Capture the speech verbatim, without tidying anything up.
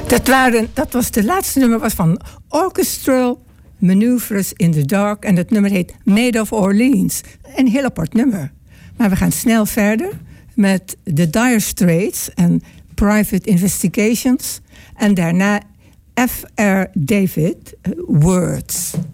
Dat, waren, dat was de laatste nummer was van Orchestral Maneuvers in the Dark. En het nummer heet Made of Orleans. Een heel apart nummer. Maar we gaan snel verder met The Dire Straits en Private Investigations. En daarna F R. David, uh, Words.